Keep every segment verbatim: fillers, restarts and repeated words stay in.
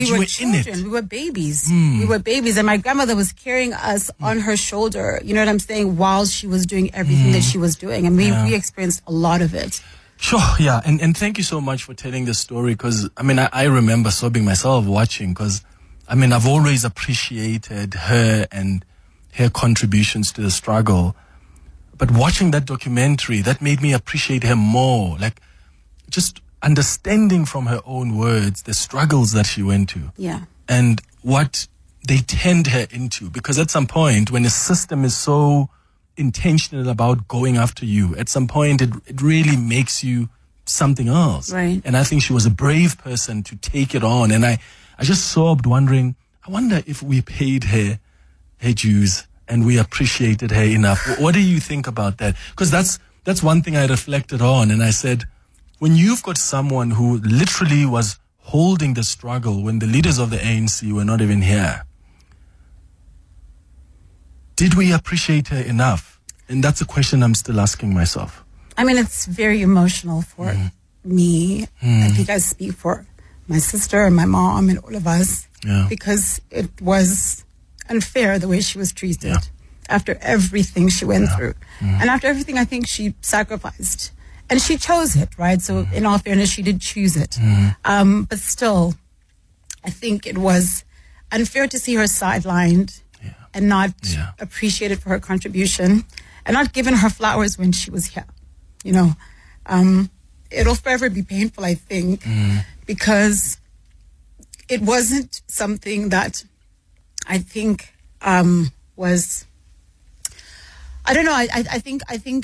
We you were, were children. in it. We were babies. Mm. We were babies. And my grandmother was carrying us mm. on her shoulder, you know what I'm saying, while she was doing everything mm. that she was doing. And we, yeah. we experienced a lot of it. Sure, yeah. And and thank you so much for telling the story, because, I mean, I, I remember sobbing myself watching, because, I mean, I've always appreciated her and her contributions to the struggle. But watching that documentary, that made me appreciate her more. Like, just understanding from her own words the struggles that she went to. Yeah. And what they turned her into. Because at some point, when a system is so intentional about going after you, at some point it, it really makes you something else. Right. And I think she was a brave person to take it on. And I, I just sobbed wondering, I wonder if we paid her her dues and we appreciated her enough. What do you think about that? Because that's that's one thing I reflected on, and I said, when you've got someone who literally was holding the struggle when the leaders of the A N C were not even here, did we appreciate her enough? And that's a question I'm still asking myself. I mean, it's very emotional for mm. me. Mm. I think I speak for my sister and my mom and all of us, yeah. because it was unfair the way she was treated yeah. after everything she went yeah. through. Mm. And after everything I think she sacrificed. And she chose it, right? So mm. in all fairness, she did choose it. Mm. Um, but still, I think it was unfair to see her sidelined yeah. and not yeah. appreciated for her contribution and not given her flowers when she was here. You know, um, it'll forever be painful, I think, mm. because it wasn't something that I think um, was, I don't know, I, I, I think, I think,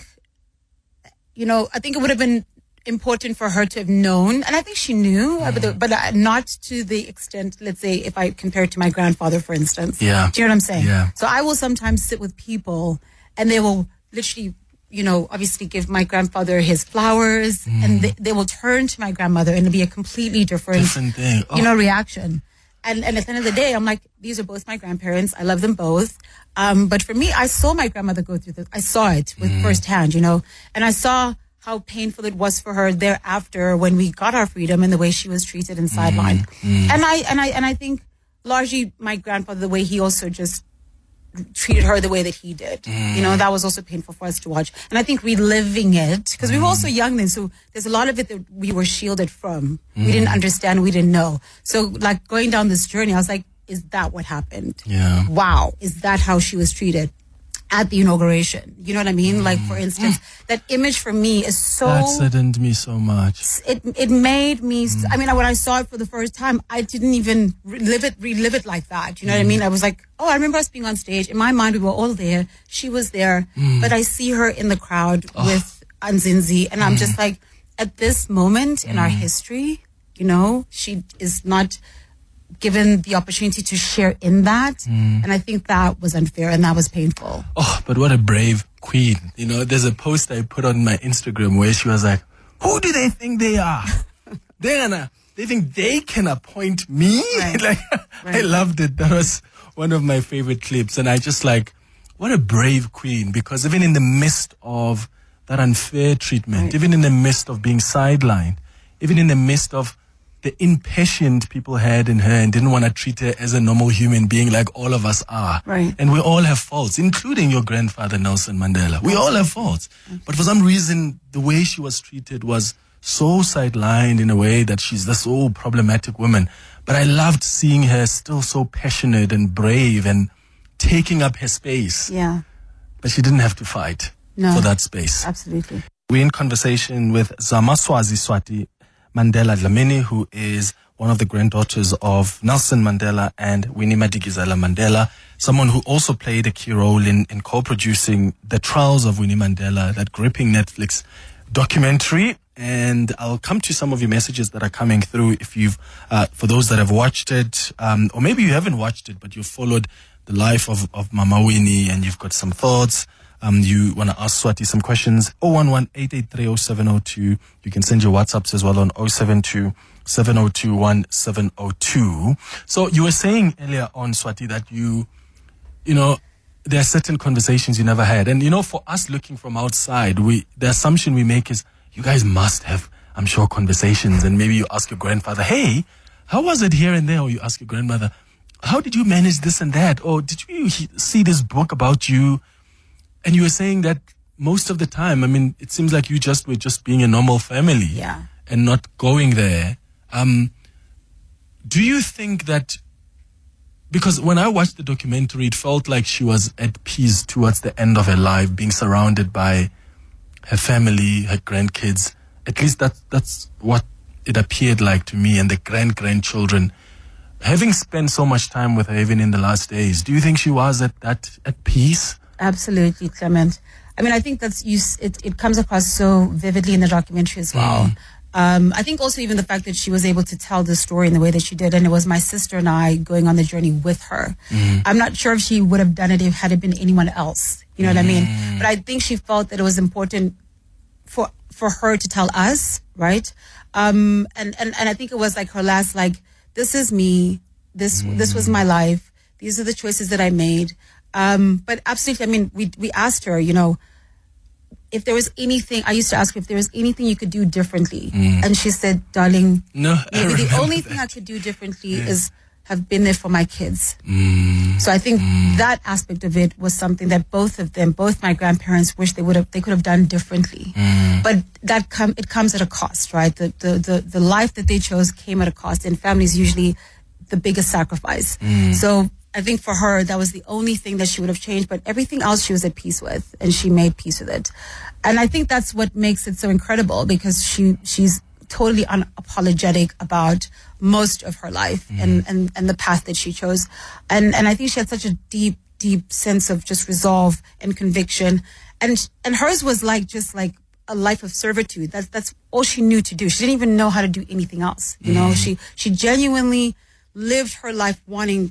you know, I think it would have been important for her to have known, and I think she knew, mm. but, but uh, not to the extent, let's say, if I compare it to my grandfather, for instance. Yeah. Do you know what I'm saying? Yeah. So I will sometimes sit with people, and they will literally, you know, obviously give my grandfather his flowers, mm. and they, they will turn to my grandmother, and it'll be a completely different, different thing. Oh. you know, reaction. And, and at the end of the day, I'm like, these are both my grandparents. I love them both. Um, but for me, I saw my grandmother go through this. I saw it with mm. firsthand, you know, and I saw how painful it was for her thereafter when we got our freedom and the way she was treated and sidelined. Mm. Mm. And I, and I, and I think largely my grandfather, the way he also just treated her the way that he did, mm. you know, that was also painful for us to watch. And I think reliving it, because mm. we were also young then, so there's a lot of it that we were shielded from. Mm. We didn't understand, we didn't know. So like going down this journey, I was like, is that what happened? Yeah. Wow. Is that how she was treated at the inauguration? You know what I mean? Mm. Like, for instance, mm. that image for me is so... That saddened me so much. It it made me... Mm. I mean, when I saw it for the first time, I didn't even relive it, relive it like that. You know mm. what I mean? I was like, oh, I remember us being on stage. In my mind, we were all there. She was there. Mm. But I see her in the crowd oh. with Anzinzi. And mm. I'm just like, at this moment in mm. our history, you know, she is not given the opportunity to share in that. Mm. And I think that was unfair and that was painful. Oh, but what a brave queen. You know, there's a post I put on my Instagram where she was like, who do they think they are? They're gonna, they think they can appoint me? Right. like, right. I loved it. That was one of my favorite clips. And I just like, what a brave queen. Because even in the midst of that unfair treatment, right. even in the midst of being sidelined, even in the midst of the impatient people had in her and didn't want to treat her as a normal human being like all of us are. Right. And we all have faults, including your grandfather, Nelson Mandela. We all have faults. But for some reason, the way she was treated was so sidelined in a way that she's this old problematic woman. But I loved seeing her still so passionate and brave and taking up her space. Yeah. But she didn't have to fight no, for that space. Absolutely. We're in conversation with Zamaswazi Swati Mandela Dlamini, who is one of the granddaughters of Nelson Mandela and Winnie Madikizela Mandela, someone who also played a key role in, in co-producing The Trials of Winnie Mandela, that gripping Netflix documentary. And I'll come to some of your messages that are coming through if you've, uh, for those that have watched it, um, or maybe you haven't watched it, but you've followed the life of, of Mama Winnie and you've got some thoughts. Um, you want to ask Swati some questions, oh one one, eight eight three, oh seven oh two. You can send your WhatsApps as well on oh seven two, seven oh two, one seven oh two. So you were saying earlier on, Swati, that you, you know, there are certain conversations you never had. And, you know, for us looking from outside, we, the assumption we make is you guys must have, I'm sure, conversations. And maybe you ask your grandfather, hey, how was it here and there? Or you ask your grandmother, how did you manage this and that? Or did you he- see this book about you? And you were saying that most of the time, I mean, it seems like you just were just being a normal family. Yeah. And not going there. Um, do you think that, because when I watched the documentary, it felt like she was at peace towards the end of her life, being surrounded by her family, her grandkids. At least that, that's what it appeared like to me, and the grand-grandchildren. Having spent so much time with her even in the last days, do you think she was at that at peace? Absolutely, Clement. I mean, I think that's you, it, it comes across so vividly in the documentary as well. Mm. Um, I think also even the fact that she was able to tell the story in the way that she did, and it was my sister and I going on the journey with her. Mm. I'm not sure if she would have done it if had it been anyone else. You know mm. what I mean? But I think she felt that it was important for for her to tell us, right? Um, and, and, and I think it was like her last, like, this is me. This mm. this was my life. These are the choices that I made. Um, but absolutely, I mean, we we asked her, you know, if there was anything, I used to ask her if there was anything you could do differently. Mm. And she said, darling, no, maybe the only that. thing I could do differently yeah. is have been there for my kids. Mm. So I think mm. that aspect of it was something that both of them, both my grandparents, wish they would have, they could have done differently. Mm. But that com- it comes at a cost, right? The, the, the, the life that they chose came at a cost, and family is usually the biggest sacrifice. Mm. So I think for her, that was the only thing that she would have changed, but everything else she was at peace with, and she made peace with it. And I think that's what makes it so incredible, because she she's totally unapologetic about most of her life mm. and, and, and the path that she chose. And and I think she had such a deep, deep sense of just resolve and conviction. And and hers was like just like a life of servitude. That's that's all she knew to do. She didn't even know how to do anything else. You mm. know, she she genuinely lived her life wanting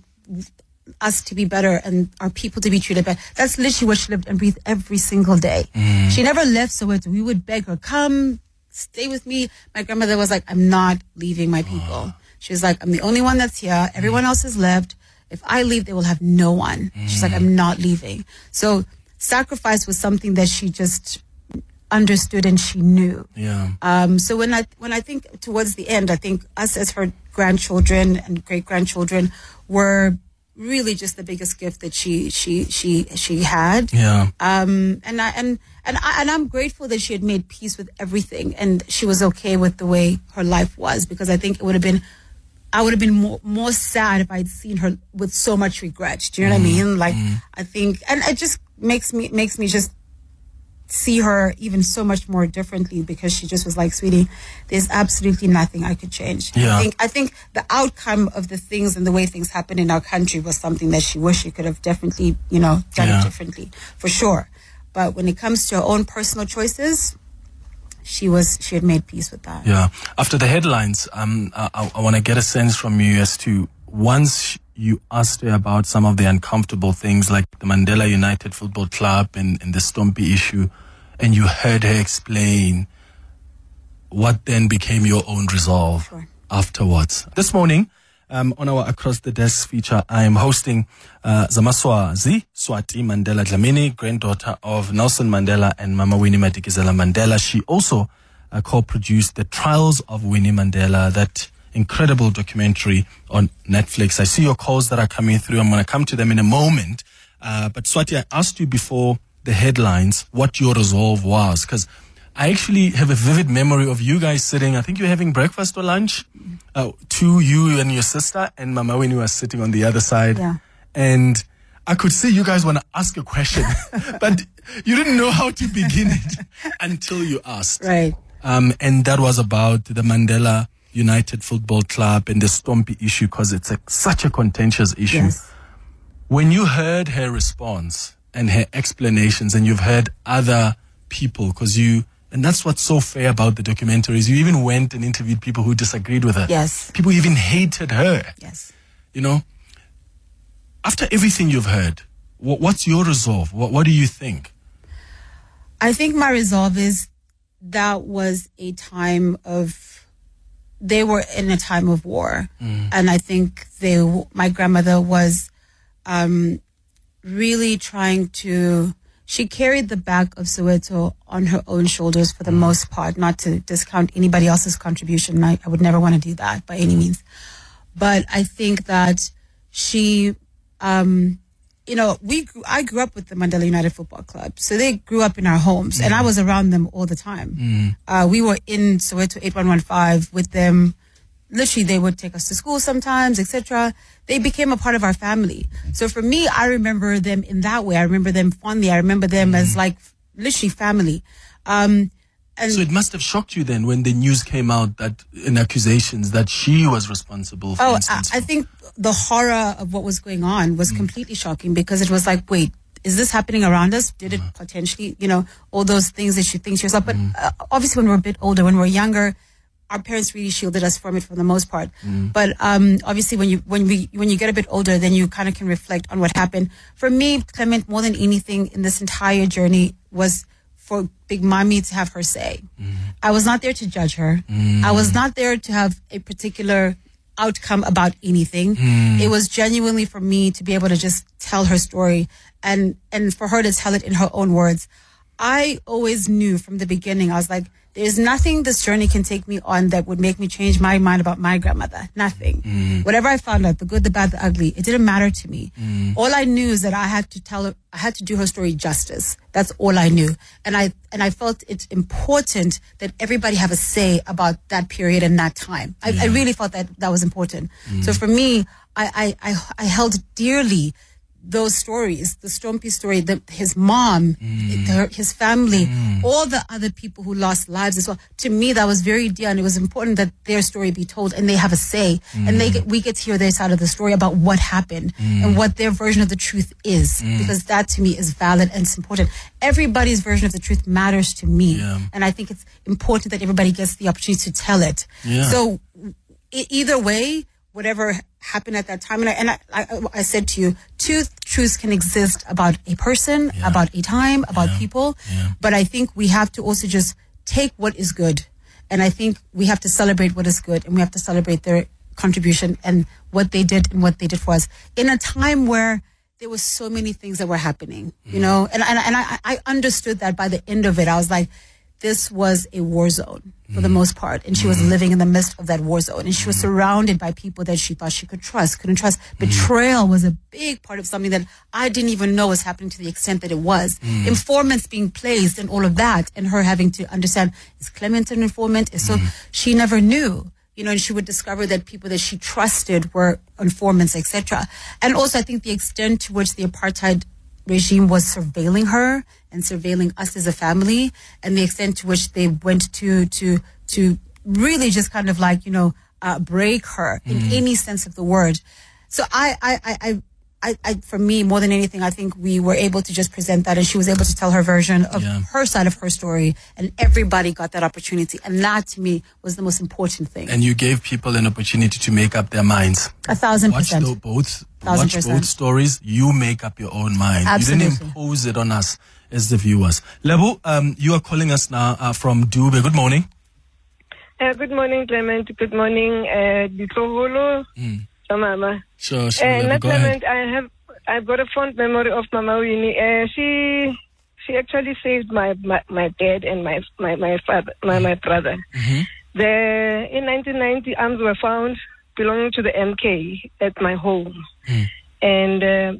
us to be better and our people to be treated better. That's literally what she lived and breathed every single day. Mm. She never left, so it, we would beg her, come, stay with me. My grandmother was like, I'm not leaving my people. Oh. She was like, I'm the only one that's here. Everyone mm. else has left. If I leave, they will have no one. Mm. She's like, I'm not leaving. So sacrifice was something that she just understood and she knew. Yeah. Um, so when I when I think towards the end, I think us as her grandchildren and great grandchildren were really just the biggest gift that she she she she had. Yeah. Um. And I and and I and I'm grateful that she had made peace with everything, and she was okay with the way her life was, because I think it would have been, I would have been more more sad if I'd seen her with so much regret. Do you know mm. what I mean? Like mm. I think, and it just makes me makes me just see her even so much more differently, because she just was like, sweetie, there's absolutely nothing I could change. Yeah. I think I think the outcome of the things and the way things happen in our country was something that she wished she could have definitely, you know, done yeah. it differently, for sure. But when it comes to her own personal choices, she was she had made peace with that. Yeah. After the headlines, um, I, I want to get a sense from you as to, once you asked her about some of the uncomfortable things like the Mandela United Football Club and, and the Stompie issue, and you heard her explain, what then became your own resolve sure. afterwards? This morning, um, on our Across the Desk feature, I am hosting uh, Zamaswazi Swati Mandela Dlamini, granddaughter of Nelson Mandela and Mama Winnie Madikizela Mandela. She also uh, co-produced The Trials of Winnie Mandela, that incredible documentary on Netflix. I see your calls that are coming through. I'm going to come to them in a moment. Uh, but Swati, I asked you before the headlines what your resolve was, because I actually have a vivid memory of you guys sitting, I think you're having breakfast or lunch, uh, to you and your sister, and Mama Winnie was sitting on the other side. Yeah. And I could see you guys want to ask a question, but you didn't know how to begin it until you asked. Right. Um, and that was about the Mandela United Football Club and the Stompie issue, because it's a, such a contentious issue. Yes. When you heard her response and her explanations, and you've heard other people, because you, and that's what's so fair about the documentaries, you even went and interviewed people who disagreed with her. Yes. People even hated her. Yes. You know, after everything you've heard, what, what's your resolve? What, what do you think? I think my resolve is that was a time of, they were in a time of war. Mm. And I think they, my grandmother was um, really trying to, she carried the back of Soweto on her own shoulders for the mm. most part, not to discount anybody else's contribution. I, I would never want to do that by any means. but I think that she, um, you know, we grew, I grew up with the Mandela United Football Club, so they grew up in our homes, mm. and I was around them all the time. Mm. Uh, we were in Soweto eight one one five with them. Literally, they would take us to school sometimes, et cetera. They became a part of our family. So for me, I remember them in that way. I remember them fondly. I remember them mm. as like literally family. Um, and so it must have shocked you then when the news came out that in accusations that she was responsible for oh, instance. I, I think the horror of what was going on was mm. completely shocking, because it was like, wait, is this happening around us? Did it potentially, you know, all those things that you think to yourself. But mm. uh, obviously when we're a bit older, when we're younger, our parents really shielded us from it for the most part. Mm. But um, obviously when you when we when you get a bit older, then you kind of can reflect on what happened. For me, Clement, more than anything in this entire journey was for Big Mommy to have her say. Mm. I was not there to judge her. Mm. I was not there to have a particular outcome about anything. Mm. It was genuinely for me to be able to just tell her story and, and for her to tell it in her own words. I always knew from the beginning, I was like, there's nothing this journey can take me on that would make me change my mind about my grandmother. Nothing. Mm. Whatever I found out, the good, the bad, the ugly, it didn't matter to me. Mm. All I knew is that I had to tell her, I had to do her story justice. That's all I knew. And I, and I felt it's important that everybody have a say about that period and that time. I, yeah. I really felt that that was important. Mm. So for me, I, I, I, I held dearly those stories, the Stompie story, the, his mom, mm. the, his family, mm. all the other people who lost lives as well. To me, that was very dear, and it was important that their story be told and they have a say, mm. and they get, we get to hear their side of the story about what happened mm. and what their version of the truth is, mm. because that to me is valid and it's important. Everybody's version of the truth matters to me, yeah. and I think it's important that everybody gets the opportunity to tell it. Yeah. So e- either way, whatever happened at that time. And I, and I, I, I said to you, two truths can exist about a person, yeah. about a time, about yeah. people. Yeah. But I think we have to also just take what is good. And I think we have to celebrate what is good, and we have to celebrate their contribution and what they did and what they did for us in a time where there were so many things that were happening, mm. you know, and, and, and I, I understood that by the end of it. I was like, this was a war zone for mm. the most part. And she was mm. living in the midst of that war zone. And she was surrounded by people that she thought she could trust, couldn't trust. Mm. Betrayal was a big part of something that I didn't even know was happening to the extent that it was. Mm. Informants being placed and all of that, and her having to understand, is Clement an informant? And so mm. she never knew. You know, and she would discover that people that she trusted were informants, et cetera. And also, I think the extent to which the apartheid regime was surveilling her and surveilling us as a family, and the extent to which they went to to to really just kind of like, you know, uh, break her in mm. any sense of the word. So I, I, I, I, I, I, for me, more than anything, I think we were able to just present that, and she was able to tell her version of yeah. her side of her story, and everybody got that opportunity. And that, to me, was the most important thing. And you gave people an opportunity to make up their minds. A thousand watch percent. The, both, watch both stories. You make up your own mind. Absolutely. You didn't impose it on us as the viewers. Lebo, um, you are calling us now uh, from Dube. Good morning. Uh, good morning, Clement. Good morning, uh, Ditloholo. Mm. Mama. Sure, sure. Uh, not Clement, I have I've got a fond memory of Mama Winnie. Uh, she she actually saved my, my, my dad and my my my father my, my brother. Mm-hmm. The in nineteen ninety, arms were found belonging to the M K at my home, mm. and uh,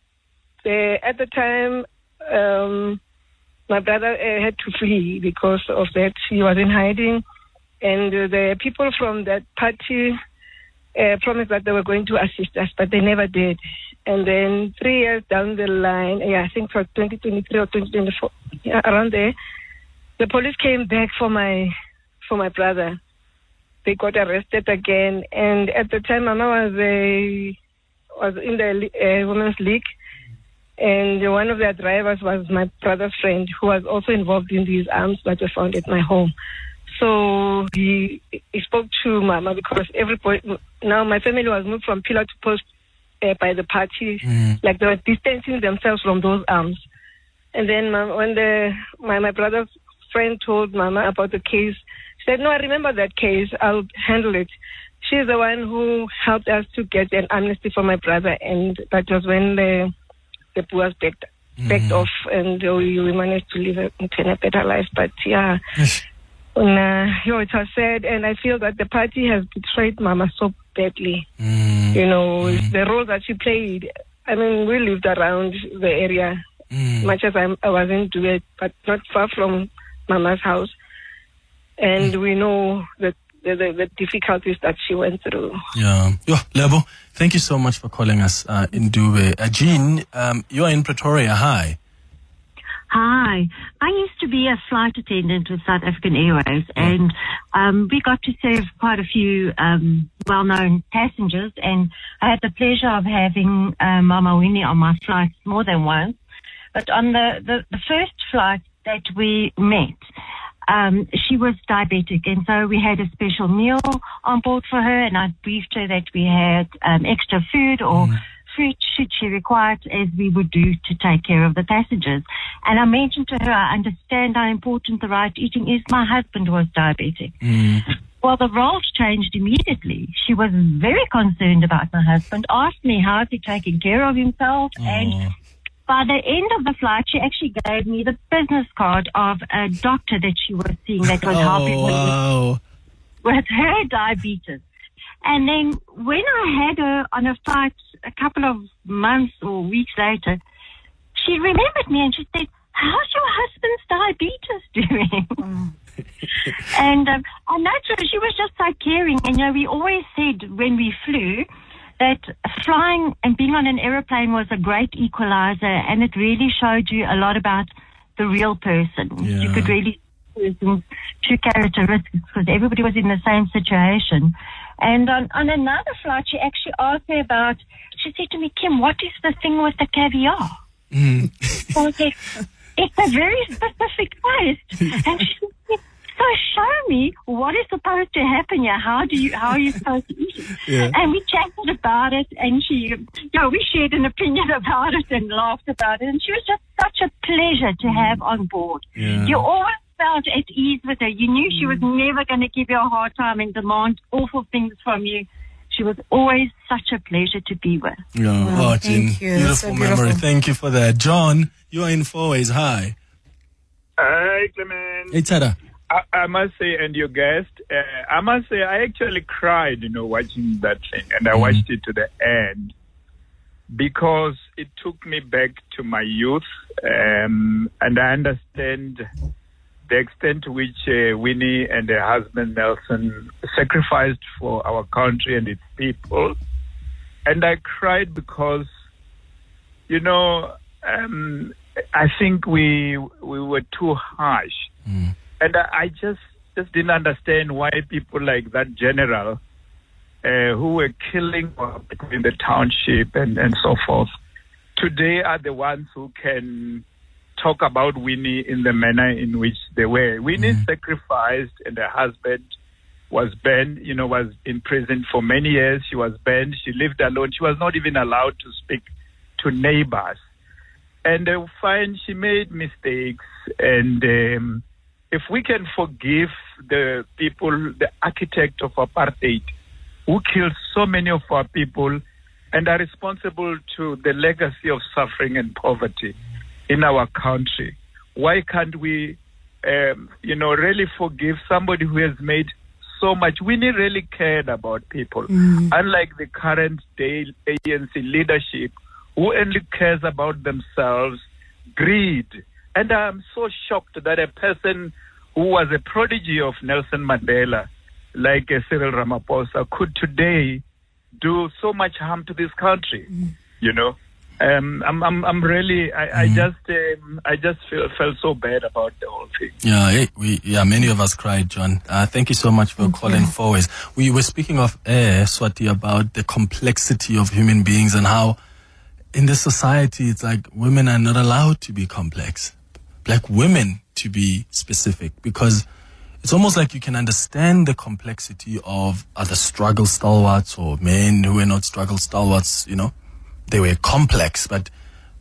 the, at the time um, my brother uh, had to flee because of that. He was in hiding, and uh, the people from that party Uh, promised that they were going to assist us, but they never did. And then three years down the line, yeah, I think for twenty twenty-three or twenty twenty-four, yeah, around there, the police came back for my for my brother. They got arrested again, and at the time, Mama was a was in the uh, women's league, and one of their drivers was my brother's friend, who was also involved in these arms that were found at my home. So he, he spoke to Mama, because everybody, now my family was moved from pillar to post uh, by the party, mm. like they were distancing themselves from those arms. And then Mama, when the my, my brother's friend told Mama about the case, she said, no, I remember that case, I'll handle it. She's the one who helped us to get an amnesty for my brother, and that was when the the Boers backed, backed mm. off, and we, we managed to live a, a better life. But yeah. And, uh, you know, it was sad, and I feel that the party has betrayed Mama so badly. Mm. You know, Mm. the role that she played. I mean, we lived around the area, Mm. much as I'm, I wasn't doing it, but not far from Mama's house. And mm. we know that the, the, the difficulties that she went through. Yeah. Yo, Lebo, thank you so much for calling us uh, in Dube. Uh, Jean, um, you're in Pretoria. Hi. Hi. I used to be a flight attendant with South African Airways, and um, we got to serve quite a few um, well-known passengers, and I had the pleasure of having uh, Mama Winnie on my flights more than once. But on the, the, the first flight that we met, um, she was diabetic, and so we had a special meal on board for her, and I briefed her that we had um, extra food or mm. fruit should she require, as we would do to take care of the passengers. And I mentioned to her, I understand how important the right eating is. My husband was diabetic. Mm. Well, the roles changed immediately. She was very concerned about my husband, asked me how is he taking care of himself, oh. and by the end of the flight, she actually gave me the business card of a doctor that she was seeing that was oh, helping wow. with, with her diabetes. And then when I had her on a flight a couple of months or weeks later, she remembered me and she said, how's your husband's diabetes doing? Mm. and um, and naturally, she was just so caring. And, you know, we always said when we flew that flying and being on an aeroplane was a great equalizer, and it really showed you a lot about the real person. Yeah. You could really see person's true characteristics because everybody was in the same situation. And on, on another flight, she actually asked me about, she said to me, Kim, what is the thing with the caviar? Mm. So I said, it's a very specific taste. And she said, so show me what is supposed to happen here. How do you, how are you supposed to eat it? Yeah. And we chatted about it, and she, you know, we shared an opinion about it and laughed about it. And she was just such a pleasure to have on board. Yeah. You always felt at ease with her. You knew she was never going to give you a hard time and demand awful things from you. She was always such a pleasure to be with. Yeah. Wow, Oh, Jean, thank you. beautiful, So memory. beautiful. Thank you for that. John, you are in Four Ways. Hi. Hi, Clement. Hey, Tada. I, I must say, and your guest, uh, I must say, I actually cried, you know, watching that thing, and I Mm. watched it to the end because it took me back to my youth, um, and I understand the extent to which uh, Winnie and her husband Nelson sacrificed for our country and its people. And I cried because, you know, um, I think we we were too harsh. Mm. And I, I just just didn't understand why people like that general uh, who were killing people in the township and, and so forth today are the ones who can talk about Winnie in the manner in which they were. Winnie Mm. sacrificed, and her husband was banned, you know, was in prison for many years. She was banned. She lived alone. She was not even allowed to speak to neighbors. And uh, fine, she made mistakes. And um, if we can forgive the people, the architect of apartheid, who killed so many of our people and are responsible to the legacy of suffering and poverty in our country, why can't we, um, you know, really forgive somebody who has made so much? Winnie really cared about people, Mm. unlike the current day A N C leadership, who only cares about themselves, greed. And I'm so shocked that a person who was a prodigy of Nelson Mandela, like uh, Cyril Ramaphosa, could today do so much harm to this country. Mm. You know, um, I'm, I'm, I'm really, I, I Mm. just, um, I just feel, felt so bad about the whole thing. Yeah, hey, we, yeah, many of us cried, John. Uh, thank you so much for Thank calling you. Four Ways. We were speaking of air, Swati, about the complexity of human beings and how in this society, it's like women are not allowed to be complex. Black women to be specific, because it's almost like you can understand the complexity of other struggle stalwarts or men who were not struggle stalwarts, you know, they were complex, but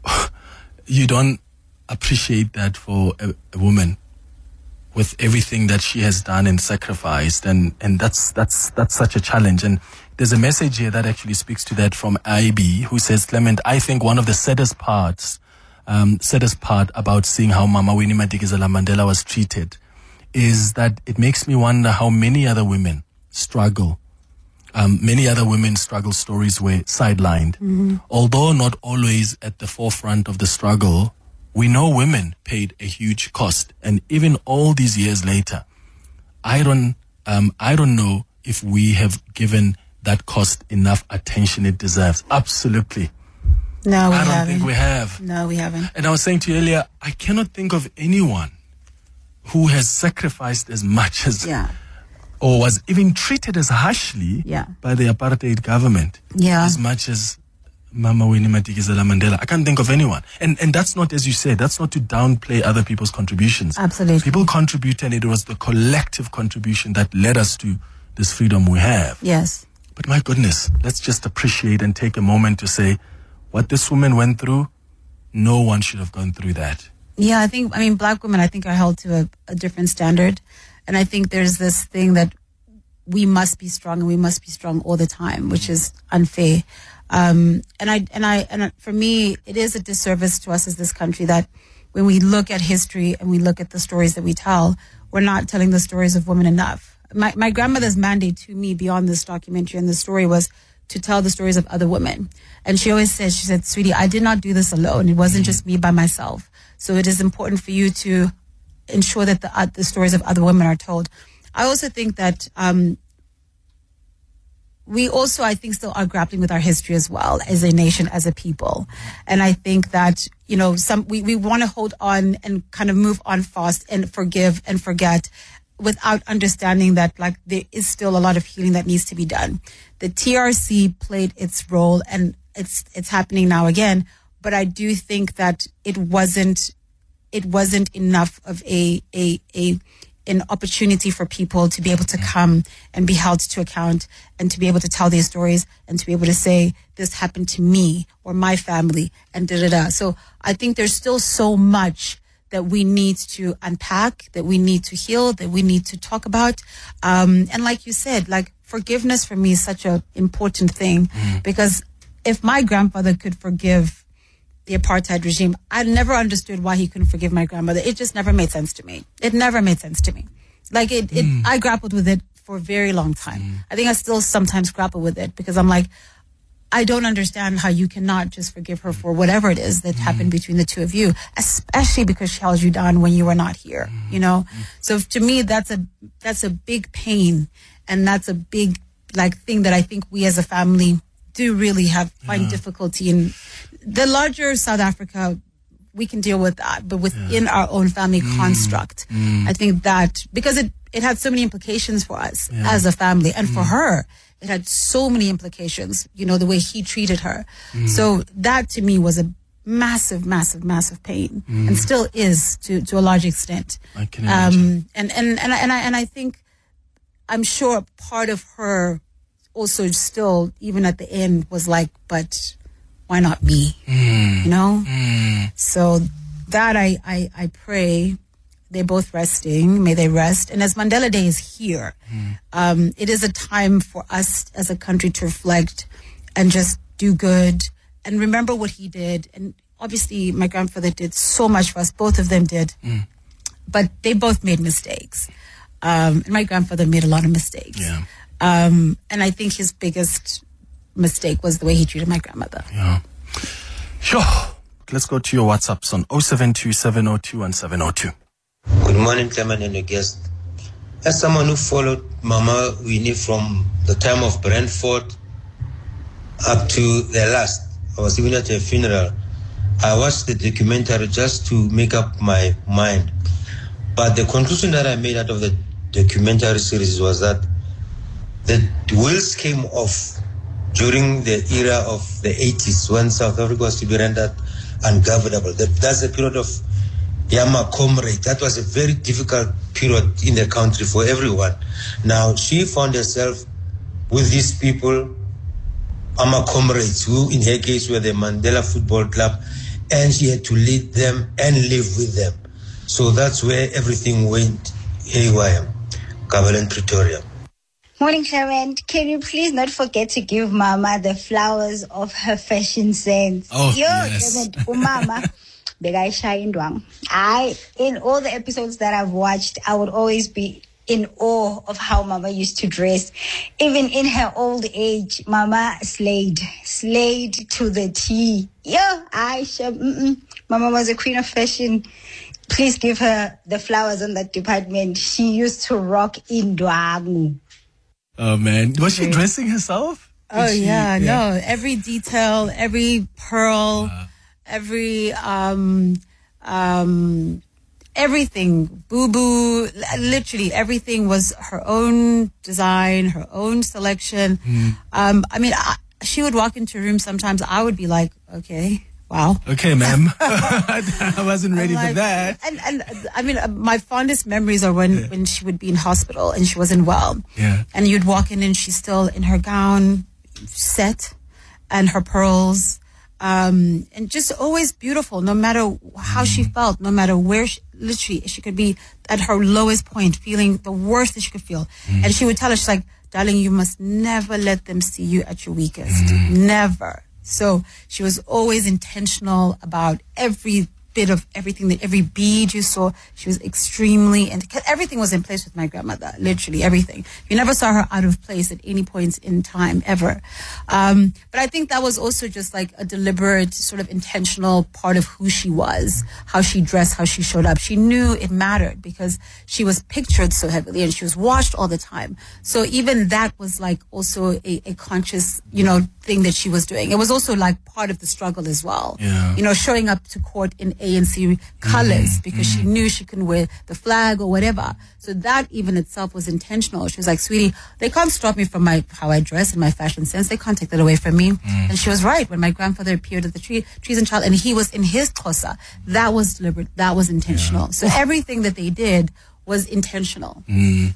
you don't appreciate that for a, a woman with everything that she has done and sacrificed. And, and that's, that's, that's such a challenge. And there's a message here that actually speaks to that from I B, who says, Clement, I think one of the saddest parts, um, saddest part about seeing how Mama Winnie Madikizela Mandela was treated is that it makes me wonder how many other women struggle Um, many other women's struggle stories were sidelined. Mm-hmm. Although not always at the forefront of the struggle, we know women paid a huge cost. And even all these years later, I don't, um, I don't know if we have given that cost enough attention it deserves. Absolutely. No, we I don't haven't. think we have. No, we haven't. And I was saying to you earlier, I cannot think of anyone who has sacrificed as much as, Yeah. or was even treated as harshly Yeah. by the apartheid government, Yeah. as much as Mama Winnie Madikizela Mandela. I can't think of anyone. And and that's not, as you said, that's not to downplay other people's contributions. Absolutely. People contribute, and it was the collective contribution that led us to this freedom we have. Yes. But my goodness, let's just appreciate and take a moment to say, what this woman went through, no one should have gone through that. Yeah, I think, I mean, black women, I think, are held to a, a different standard. And I think there's this thing that we must be strong, and we must be strong all the time, which is unfair. Um, and I, and I, and for me, it is a disservice to us as this country that when we look at history and we look at the stories that we tell, we're not telling the stories of women enough. My, my grandmother's mandate to me beyond this documentary and the story was to tell the stories of other women. And she always says, she said, sweetie, I did not do this alone. It wasn't just me by myself. So it is important for you to ensure that the, uh, the stories of other women are told. I also think that, um, we also, I think, still are grappling with our history as well as a nation, as a people. And I think that, you know, some, we, we want to hold on and kind of move on fast and forgive and forget without understanding that, like, there is still a lot of healing that needs to be done. The T R C played its role, and it's, it's happening now again. But I do think that it wasn't, it wasn't enough of a, a, a, an opportunity for people to be able to come and be held to account and to be able to tell their stories and to be able to say, this happened to me or my family and da da da. So I think there's still so much that we need to unpack, that we need to heal, that we need to talk about. Um, and like you said, like, forgiveness for me is such an important thing, mm. because if my grandfather could forgive the apartheid regime, I never understood why he couldn't forgive my grandmother. It just never made sense to me. It never made sense to me. Like, it, it mm. I grappled with it for a very long time. Mm. I think I still sometimes grapple with it because I'm like, I don't understand how you cannot just forgive her for whatever it is that mm. happened between the two of you, especially because she held you down when you were not here, mm. you know? Mm. So to me, that's a, that's a big pain. And that's a big, like, thing that I think we as a family do really have, find yeah. difficulty in. The larger South Africa, we can deal with that, but within yeah. our own family mm. construct, mm. I think that, because it, it had so many implications for us yeah. as a family, and mm. for her, it had so many implications, you know, the way he treated her. Mm. So that to me was a massive, massive, massive pain, mm. and still is to, to a large extent. I can imagine. Um, and, and, and, I, and I, and I think, I'm sure part of her also still, even at the end, was like, but why not me? Mm. You know? Mm. So that I, I, I pray they're both resting. May they rest. And as Mandela Day is here, mm. um, it is a time for us as a country to reflect and just do good and remember what he did. And obviously my grandfather did so much for us. Both of them did. Mm. But they both made mistakes. Um, and my grandfather made a lot of mistakes. Yeah. Um, and I think his biggest mistake was the way he treated my grandmother. Yeah. Sure. Let's go to your WhatsApps on oh seven two, seven oh two, one seven oh two. Good morning, Clement and the guest. As someone who followed Mama Winnie from the time of Brentford up to the last, I was even at her funeral. I watched the documentary just to make up my mind. But the conclusion that I made out of the documentary series was that the wheels came off during the era of the eighties when South Africa was to be rendered ungovernable. That, that's the period of Yama Comrade. That was a very difficult period in the country for everyone. Now, she found herself with these people, Ama Comrades, who in her case were the Mandela Football Club, and she had to lead them and live with them. So that's where everything went haywire. Cumberland, Pretoria. Morning, Sharon. Can you please not forget to give Mama the flowers of her fashion sense? Oh, Yo, yes. Mama, I, in all the episodes that I've watched, I would always be in awe of how Mama used to dress. Even in her old age, Mama slayed, slayed to the T. Yo, Aisha, mm-mm. Mama was a queen of fashion. Please give her the flowers on that department. She used to rock in Dwangu. Oh, man. Was she dressing herself? Oh, she, yeah, yeah, no. Every detail, every pearl, wow. every, um, um, everything, boo-boo, literally everything was her own design, her own selection. Mm. Um, I mean, I, she would walk into a room sometimes. I would be like, okay. Wow. Okay, ma'am. I wasn't ready like, for that. And, and I mean, uh, my fondest memories are when, yeah. when she would be in hospital and she wasn't well. Yeah. And you'd walk in and she's still in her gown, set, and her pearls, um, and just always beautiful, no matter how mm. she felt, no matter where she, literally, she could be at her lowest point, feeling the worst that she could feel. Mm. And she would tell us, she's like, darling, you must never let them see you at your weakest. Mm. Never. So she was always intentional about every bit of everything, that every bead you saw. She was extremely, and everything was in place with my grandmother, literally everything. You never saw her out of place at any point in time, ever. Um, but I think that was also just like a deliberate, sort of intentional part of who she was, how she dressed, how she showed up. She knew it mattered because she was pictured so heavily and she was watched all the time. So even that was like also a, a conscious, you know, thing that she was doing. It was also like part of the struggle as well. Yeah. You know, showing up to court in A N C colors mm, because mm. she knew she couldn't wear the flag or whatever. So that even itself was intentional. She was like, sweetie, they can't stop me from my how I dress and my fashion sense. They can't take that away from me. Mm. And she was right. When my grandfather appeared at the tree, Trees and Child, and he was in his Xhosa, that was deliberate. That was intentional. Yeah. So everything that they did was intentional. Mm.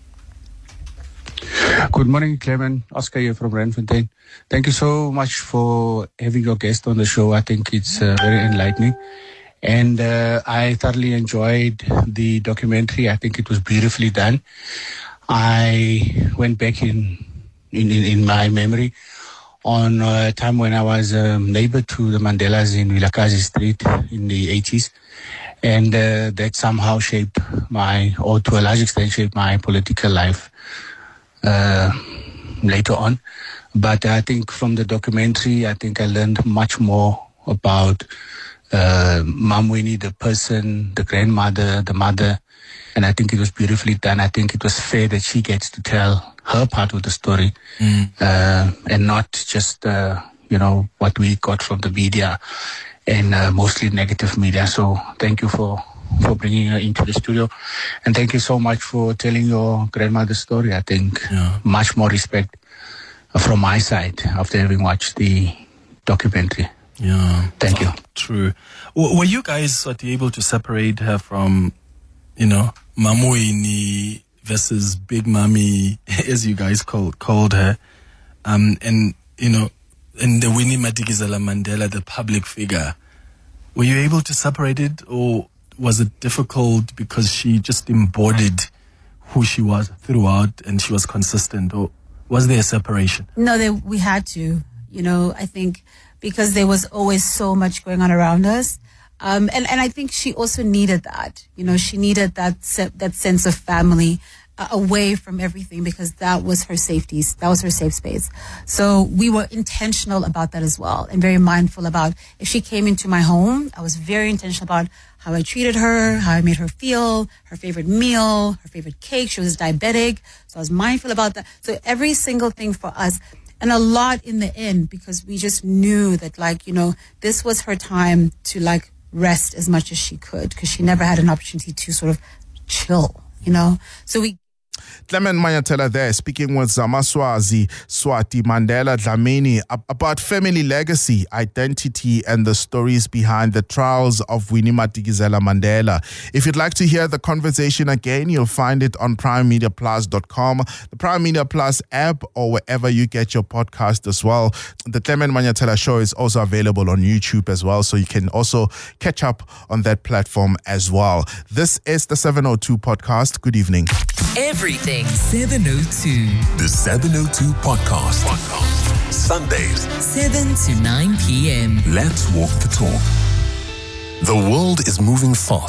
Good morning, Clement. Oscar here from Randfontein. Thank you so much for having your guest on the show. I think it's uh, very enlightening. And uh, I thoroughly enjoyed the documentary. I think it was beautifully done. I went back in in, in, in my memory on a time when I was a neighbor to the Mandelas in Vilakazi Street in the eighties. And uh, that somehow shaped my, or to a large extent shaped my political life uh, later on. But I think from the documentary, I think I learned much more about uh, Mam Winnie, the person, the grandmother, the mother. And I think it was beautifully done. I think it was fair that she gets to tell her part of the story mm. uh, and not just, uh, you know, what we got from the media and uh, mostly negative media. So thank you for, for bringing her into the studio. And thank you so much for telling your grandmother's story. I think yeah. much more respect from my side after having watched the documentary. Yeah. Thank you. True. W- were you guys sort of able to separate her from, you know, Mama Winnie versus Big Mommy, as you guys called called her, um, and you know, and the Winnie Madikizela Mandela, the public figure? Were you able to separate it, or was it difficult because she just embodied who she was throughout, and she was consistent, or was there a separation? No, they, we had to. You know, I think because there was always so much going on around us. Um, and, and I think she also needed that, you know, she needed that, se- that sense of family uh, away from everything, because that was her safety. That was her safe space. So we were intentional about that as well, and very mindful about if she came into my home, I was very intentional about how I treated her, how I made her feel, her favorite meal, her favorite cake. She was diabetic. So I was mindful about that. So every single thing for us, and a lot in the end, because we just knew that, like, you know, this was her time to like rest as much as she could, because she never had an opportunity to sort of chill, you know. So we Clement Manyathela there, speaking with Zamaswazi Swati Mandela Dlamini about family legacy, identity, and the stories behind the trials of Winnie Madikizela Mandela. If you'd like to hear the conversation again, you'll find it on prime media plus dot com, the Prime Media Plus app, or wherever you get your podcast as well. The Clement Manyathela show is also available on YouTube as well, so you can also catch up on that platform as well. This is the seven oh two podcast. Good evening. Everything seven oh two. The seven oh two podcast. podcast. Sundays, seven to nine p.m. Let's walk the talk. The world is moving fast,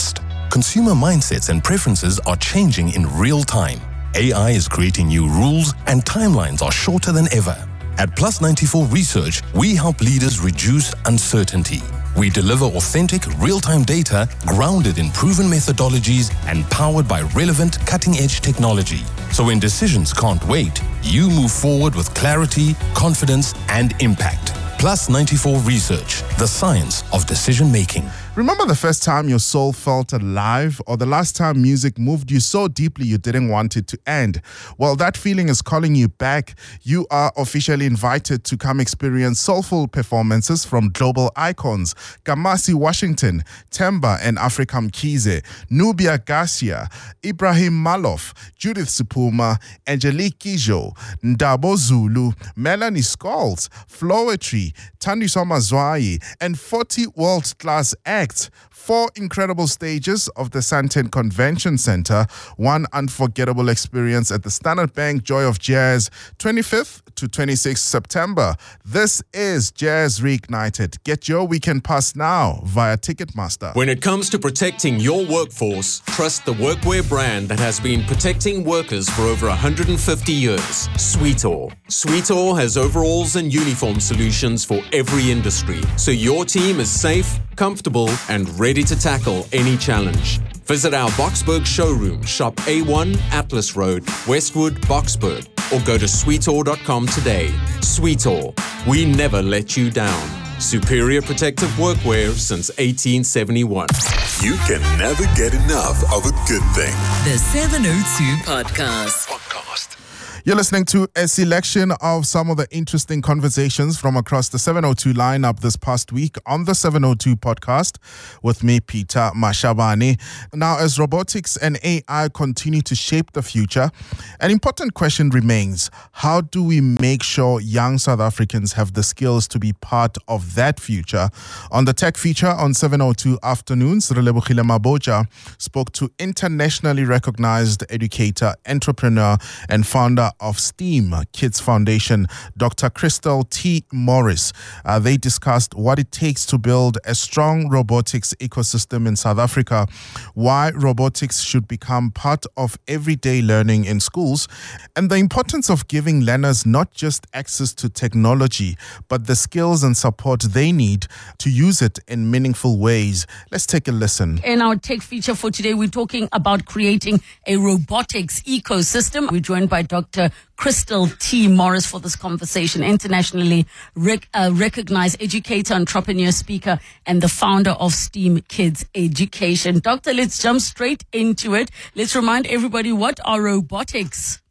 Consumer mindsets and preferences are changing in real time. A I is creating new rules and timelines are shorter than ever. At Plus ninety-four Research, we help leaders reduce uncertainty. We deliver authentic, real-time data grounded in proven methodologies and powered by relevant, cutting-edge technology. So when decisions can't wait, you move forward with clarity, confidence, and impact. Plus ninety-four Research, the science of decision-making. Remember the first time your soul felt alive, or the last time music moved you so deeply you didn't want it to end? Well, that feeling is calling you back. You are officially invited to come experience soulful performances from global icons Kamasi Washington, Temba and Africa Mkhize, Nubia Garcia, Ibrahim Malof, Judith Sipuma, Angelique Kijo, Ndabo Zulu, Melanie Scholes, Floetry, Thandiswa Mazwai, and forty world-class acts. Four incredible stages of the Santen Convention Center, one unforgettable experience at the Standard Bank Joy of Jazz, twenty-fifth to twenty-sixth September. This is Jazz Reignited. Get your weekend pass now via Ticketmaster. When it comes to protecting your workforce, trust the workwear brand that has been protecting workers for over one hundred fifty years, Sweetall. Sweetall has overalls and uniform solutions for every industry, so your team is safe, comfortable, and ready to tackle any challenge. Visit our Boksburg showroom, shop A one Atlas Road, Westwood, Boksburg, or go to sweetall dot com today. Sweetall, we never let you down. Superior protective workwear since eighteen seventy-one. You can never get enough of a good thing. The seven oh two Podcast. Podcast. You're listening to a selection of some of the interesting conversations from across the seven oh two lineup this past week on the seven oh two Podcast with me, Peter Mashabane. Now, as robotics and A I continue to shape the future, an important question remains: how do we make sure young South Africans have the skills to be part of that future? On the tech feature on seven oh two Afternoons, Relebogile Maboja spoke to internationally recognized educator, entrepreneur, and founder of STEAM Kids Foundation, Doctor Crystal T. Morris. Uh, they discussed what it takes to build a strong robotics ecosystem in South Africa, why robotics should become part of everyday learning in schools, and the importance of giving learners not just access to technology, but the skills and support they need to use it in meaningful ways. Let's take a listen. In our tech feature for today, we're talking about creating a robotics ecosystem. We're joined by Doctor Crystal T. Morris for this conversation, internationally rec- uh, recognized educator, entrepreneur, speaker, and the founder of STEAM Kids Education. Doctor, let's jump straight into it. Let's remind everybody, what are robotics?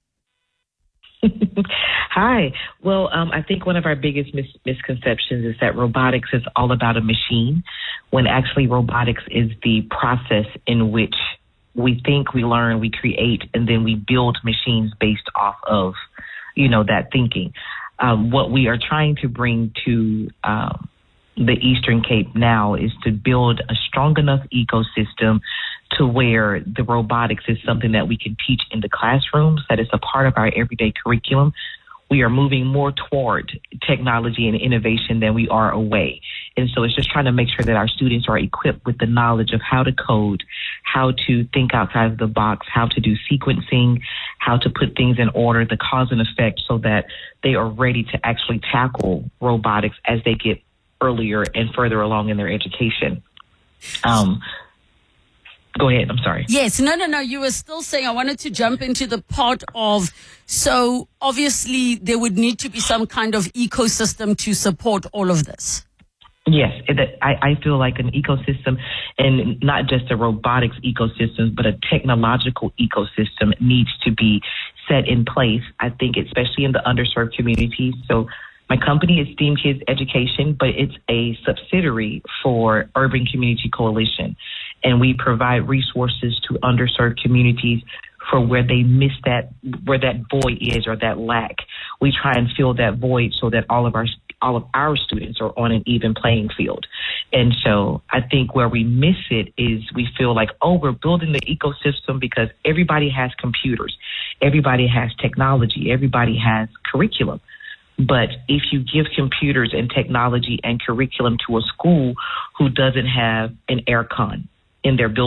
Hi. Well, um, I think one of our biggest mis- misconceptions is that robotics is all about a machine, when actually robotics is the process in which we think, we learn, we create, and then we build machines based off of, you know, that thinking. Um, what we are trying to bring to um, the Eastern Cape now is to build a strong enough ecosystem to where the robotics is something that we can teach in the classrooms, that is a part of our everyday curriculum. We are moving more toward technology and innovation than we are away. And so it's just trying to make sure that our students are equipped with the knowledge of how to code, how to think outside of the box, how to do sequencing, how to put things in order, the cause and effect, so that they are ready to actually tackle robotics as they get earlier and further along in their education. Um, Go ahead. I'm sorry. Yes. No, no, no. You were still saying, I wanted to jump into the part of, so obviously there would need to be some kind of ecosystem to support all of this. Yes. It, I, I feel like an ecosystem, and not just a robotics ecosystem, but a technological ecosystem needs to be set in place. I think especially in the underserved communities. So my company is STEAM Kids Education, but it's a subsidiary for Urban Community Coalition. And we provide resources to underserved communities for where they miss that, where that void is or that lack. We try and fill that void so that all of our all of our students are on an even playing field. And so I think where we miss it is we feel like, oh, we're building the ecosystem because everybody has computers, everybody has technology, everybody has curriculum. But if you give computers and technology and curriculum to a school who doesn't have an air con in their building,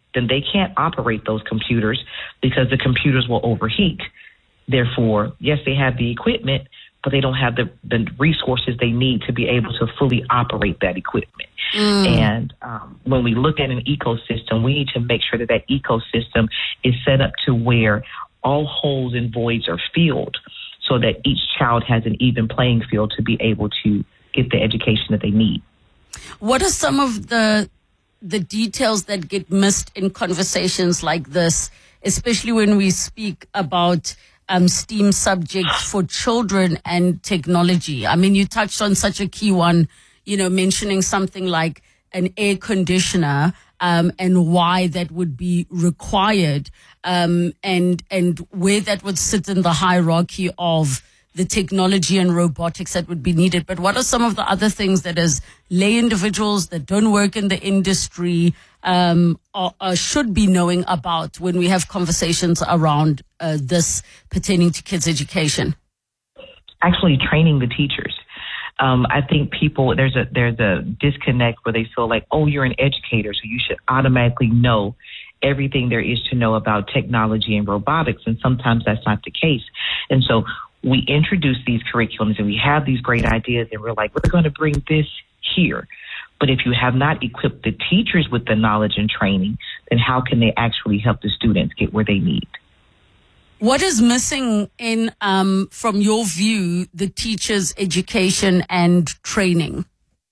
then they can't operate those computers because the computers will overheat. Therefore, yes, they have the equipment, but they don't have the, the resources they need to be able to fully operate that equipment. Mm. And um, when we look at an ecosystem, we need to make sure that that ecosystem is set up to where all holes and voids are filled so that each child has an even playing field to be able to get the education that they need. What are some of the the details that get missed in conversations like this, especially when we speak about um, STEAM subjects for children and technology? I mean, you touched on such a key one, you know, mentioning something like an air conditioner um, and why that would be required um, and and where that would sit in the hierarchy of the technology and robotics that would be needed. But what are some of the other things that as lay individuals that don't work in the industry um, or, or should be knowing about when we have conversations around uh, this pertaining to kids' education? Actually training the teachers. Um, I think people, there's a there's a disconnect where they feel like, oh, you're an educator, so you should automatically know everything there is to know about technology and robotics. And sometimes that's not the case. And so we introduce these curriculums and we have these great ideas and we're like, we're going to bring this here. But if you have not equipped the teachers with the knowledge and training, then how can they actually help the students get where they need? What is missing in, um, from your view, the teachers' education and training?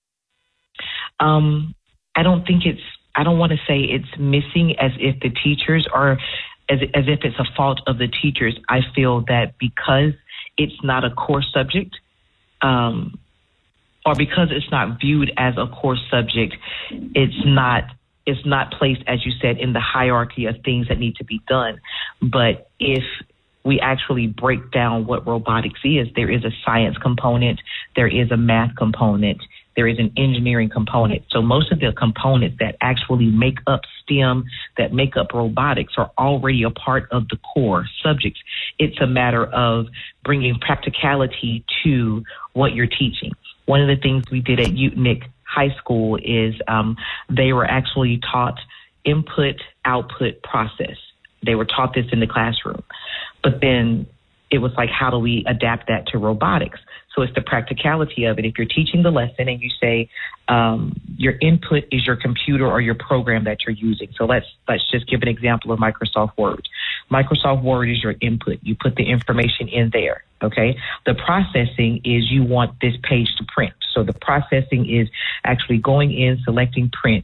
Um, I don't think it's, I don't want to say it's missing as if the teachers are, as, as if it's a fault of the teachers. I feel that because it's not a core subject, um, or because it's not viewed as a core subject, it's not it's not placed, as you said, in the hierarchy of things that need to be done. But if we actually break down what robotics is, there is a science component, there is a math component, there is an engineering component. So most of the components that actually make up STEM, that make up robotics, are already a part of the core subjects. It's a matter of bringing practicality to what you're teaching. One of the things we did at U T N I C High School is um, they were actually taught input, output, process. They were taught this in the classroom. But then it was like, how do we adapt that to robotics? So it's the practicality of it. If you're teaching the lesson and you say um, your input is your computer or your program that you're using. So let's let's just give an example of Microsoft Word. Microsoft Word is your input. You put the information in there, okay? The processing is you want this page to print. So the processing is actually going in, selecting print,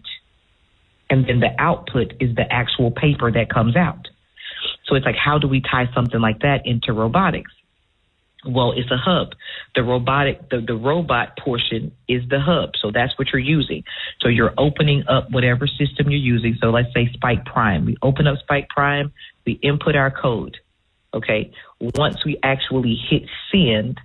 and then the output is the actual paper that comes out. So it's like, how do we tie something like that into robotics? Well, it's a hub. The robotic, the, the robot portion is the hub. So that's what you're using. So you're opening up whatever system you're using. So let's say Spike Prime. We open up Spike Prime, we input our code. Okay. Once we actually hit send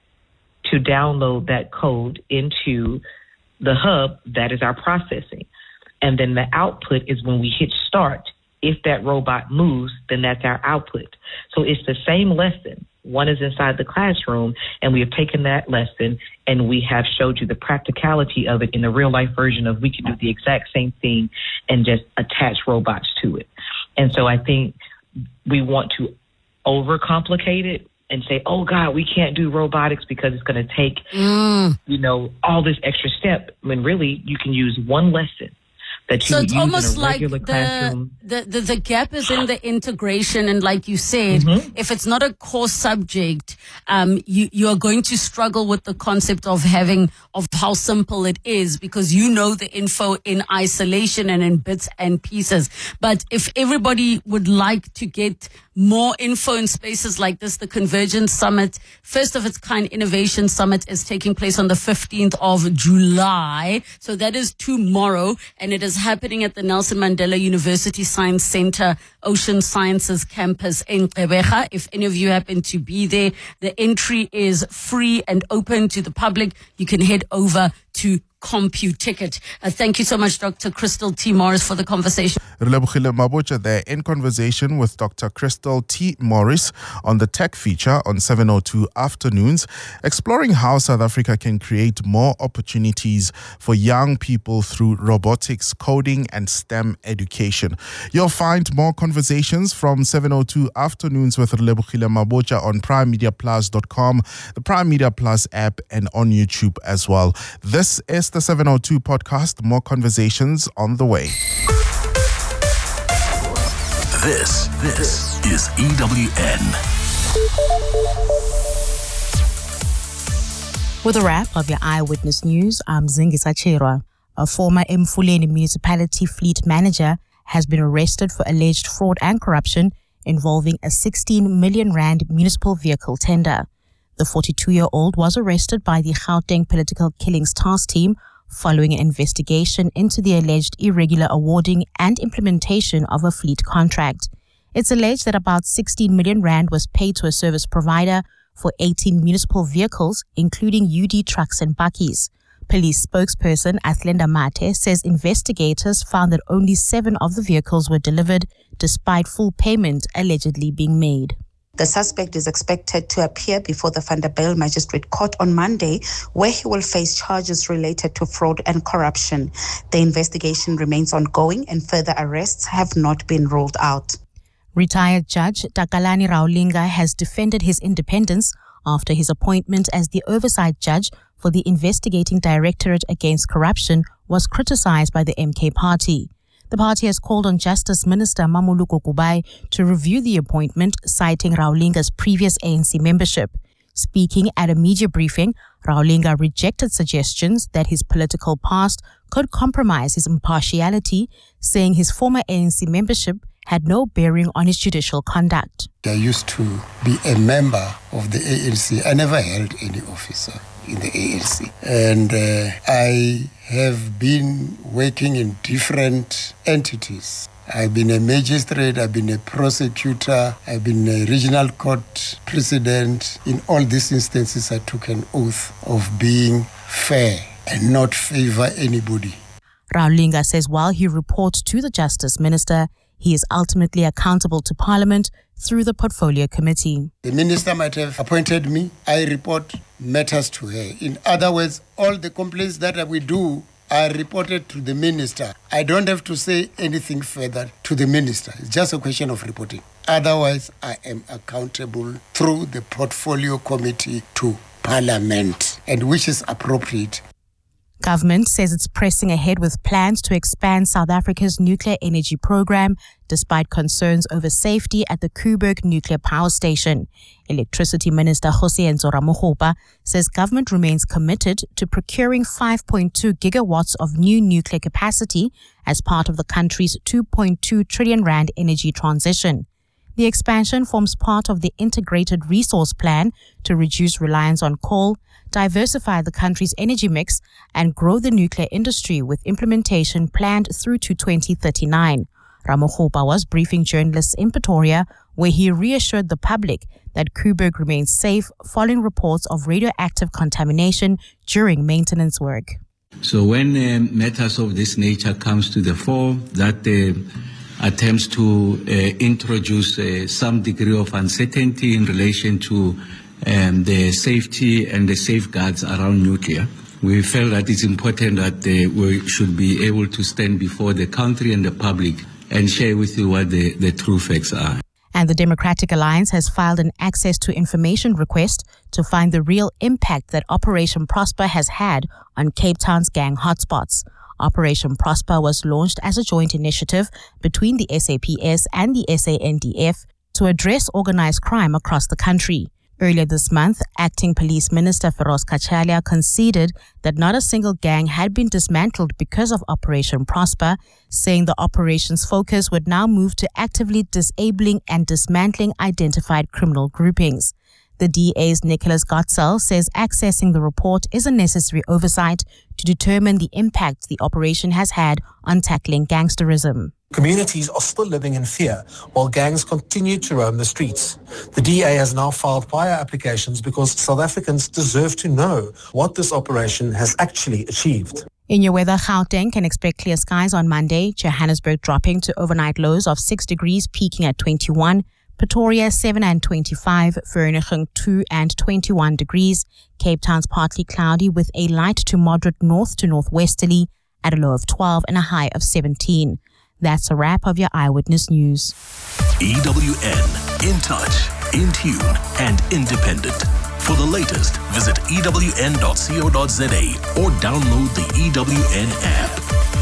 to download that code into the hub, that is our processing. And then the output is when we hit start. If that robot moves, then that's our output. So it's the same lesson. One is inside the classroom, and we have taken that lesson and we have showed you the practicality of it in the real life version of we can do the exact same thing and just attach robots to it. And so I think we want to overcomplicate it and say, oh God, we can't do robotics because it's going to take, mm. you know, all this extra step. When really you can use one lesson. So it's almost like the, the, the, the gap is in the integration. And like you said, mm-hmm. if it's not a core subject, um, you, you are going to struggle with the concept of having, of how simple it is because you know the info in isolation and in bits and pieces. But if everybody would like to get more info in spaces like this, the Convergence Summit, first of its kind Innovation Summit, is taking place on the fifteenth of July. So that is tomorrow, and it is happening at the Nelson Mandela University Science Center, Ocean Sciences Campus in Gqeberha. If any of you happen to be there, the entry is free and open to the public. You can head over to CompuTicket. Uh, thank you so much, Doctor Crystal T. Morris, for the conversation. Relebogile Mabotja there in conversation with Doctor Crystal T. Morris on the tech feature on seven oh two Afternoons, exploring how South Africa can create more opportunities for young people through robotics, coding, and STEM education. You'll find more conversations from seven oh two Afternoons with Relebogile Mabotja on prime media plus dot com, the Prime Media Plus app, and on YouTube as well. This is the seven oh two podcast. More conversations on the way. This, this is E W N. With a wrap of your Eyewitness News, I'm Zingisa Cherwa. A former Emfuleni municipality fleet manager has been arrested for alleged fraud and corruption involving a sixteen million rand municipal vehicle tender. The forty-two-year-old was arrested by the Gauteng Political Killings Task Team following an investigation into the alleged irregular awarding and implementation of a fleet contract. It's alleged that about sixteen million rand was paid to a service provider for eighteen municipal vehicles, including U D trucks and bakkies. Police spokesperson Athlenda Mate says investigators found that only seven of the vehicles were delivered, despite full payment allegedly being made. The suspect is expected to appear before the Vanderbijl Magistrate Court on Monday, where he will face charges related to fraud and corruption. The investigation remains ongoing and further arrests have not been ruled out. Retired Judge Takalani Raulinga has defended his independence after his appointment as the oversight judge for the Investigating Directorate Against Corruption was criticized by the M K party. The party has called on Justice Minister Mamuluko Kubai to review the appointment, citing Raulinga's previous A N C membership. Speaking at a media briefing, Raulinga rejected suggestions that his political past could compromise his impartiality, saying his former A N C membership had no bearing on his judicial conduct. I used to be a member of the A N C. I never held any officer in the A N C. And uh, I have been working in different entities. I've been a magistrate, I've been a prosecutor, I've been a regional court president. In all these instances, I took an oath of being fair and not favor anybody. Raulinga says while he reports to the Justice Minister, he is ultimately accountable to Parliament through the Portfolio Committee. The minister might have appointed me. I report matters to her. In other words, all the complaints that we do are reported to the minister. I don't have to say anything further to the minister. It's just a question of reporting. Otherwise, I am accountable through the Portfolio Committee to Parliament, and which is appropriate. Government says it's pressing ahead with plans to expand South Africa's nuclear energy program, despite concerns over safety at the Koeberg Nuclear Power Station. Electricity Minister Jose Enzo Ramogopa says government remains committed to procuring five point two gigawatts of new nuclear capacity as part of the country's two point two trillion rand energy transition. The expansion forms part of the Integrated Resource Plan to reduce reliance on coal, diversify the country's energy mix, and grow the nuclear industry, with implementation planned through to twenty thirty-nine. Ramogopa was briefing journalists in Pretoria, where he reassured the public that Koeberg remains safe following reports of radioactive contamination during maintenance work. So when uh, matters of this nature comes to the fore, that uh, attempts to uh, introduce uh, some degree of uncertainty in relation to um, the safety and the safeguards around nuclear, we felt that it's important that uh, we should be able to stand before the country and the public and share with you what the, the true facts are. And the Democratic Alliance has filed an access to information request to find the real impact that Operation Prosper has had on Cape Town's gang hotspots. Operation Prosper was launched as a joint initiative between the S A P S and the S A N D F to address organized crime across the country. Earlier this month, Acting Police Minister Feroz Kachalia conceded that not a single gang had been dismantled because of Operation Prosper, saying the operation's focus would now move to actively disabling and dismantling identified criminal groupings. The D A's Nicholas Gotzel says accessing the report is a necessary oversight to determine the impact the operation has had on tackling gangsterism. Communities are still living in fear while gangs continue to roam the streets. The D A has now filed fire applications because South Africans deserve to know what this operation has actually achieved. In your weather, Gauteng can expect clear skies on Monday, Johannesburg dropping to overnight lows of six degrees, peaking at twenty-one, Pretoria seven and twenty-five, Vereeniging two and twenty-one degrees, Cape Town's partly cloudy with a light to moderate north to northwesterly at a low of twelve and a high of seventeen. That's a wrap of your Eyewitness News. E W N, in touch, in tune, and independent. For the latest, visit E W N dot co dot za or download the E W N app.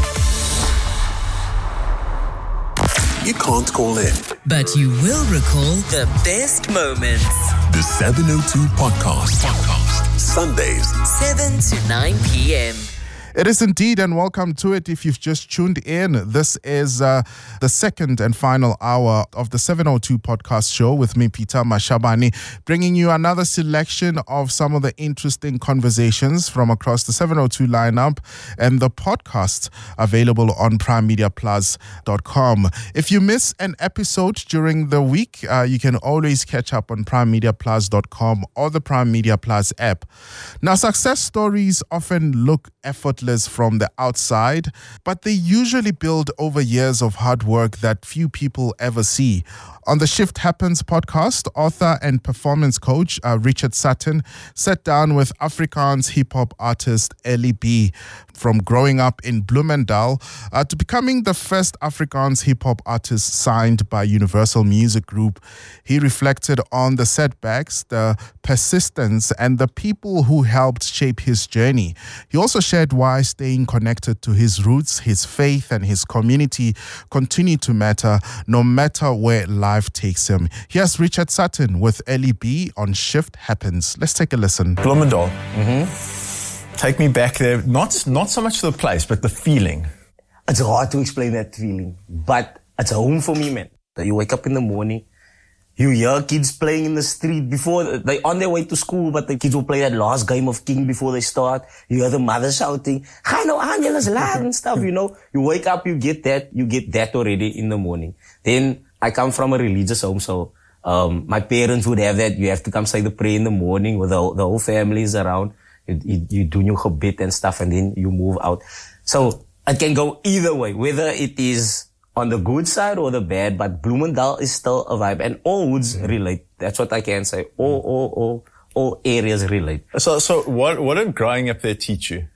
You can't call in, but you will recall the best moments. The seven oh two Podcast. Podcast. Sundays, seven to nine p.m. It is indeed, and welcome to it if you've just tuned in. This is uh, the second and final hour of the seven oh two Podcast Show with me, Peter Mashabane, bringing you another selection of some of the interesting conversations from across the seven oh two lineup and the podcast available on prime media plus dot com. If you miss an episode during the week, uh, you can always catch up on prime media plus dot com or the Prime Media Plus app. Now, success stories often look effortless from the outside, but they usually build over years of hard work that few people ever see. On the Shift Happens podcast, author and performance coach uh, Richard Sutton sat down with Afrikaans hip-hop artist Ellie B. From growing up in Bloemendal uh, to becoming the first Afrikaans hip-hop artist signed by Universal Music Group, he reflected on the setbacks, the persistence, and the people who helped shape his journey. He also shared why staying connected to his roots, his faith, and his community continue to matter no matter where life takes him. Here's Richard Sutton with Ellie B on Shift Happens. Let's take a listen. Bloemendal. Mm-hmm. Take me back there. Not not so much the place, but the feeling. It's hard to explain that feeling, but it's a home for me, man. You wake up in the morning, you hear kids playing in the street before they on their way to school, but the kids will play that last game of King before they start. You hear the mother shouting, "Hi, no, Angela's lad," and stuff. You know, you wake up, you get that, you get that already in the morning. Then I come from a religious home, so um, my parents would have that. You have to come say the prayer in the morning with the, the whole family is around. You, you, you do your gebed and stuff, and then you move out. So it can go either way, whether it is on the good side or the bad, but Bloemendal is still a vibe, and all hoods mm. relate. That's what I can say. All, all, all, all areas relate. So, so what, what did growing up there teach you?